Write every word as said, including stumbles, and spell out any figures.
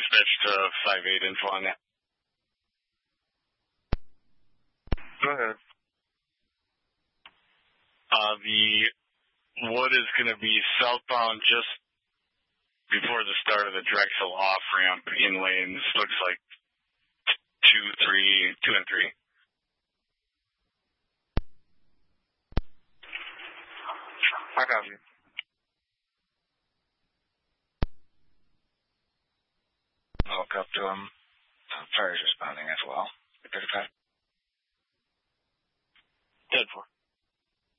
dispatch to five eight info on that. Go ahead. Uh, the Wood is going to be southbound just before the start of the Drexel off-ramp in lanes. Looks like two, three, two and three. I got you. I'll look up to him. Uh, fire's responding as well. thirty-five. ten four.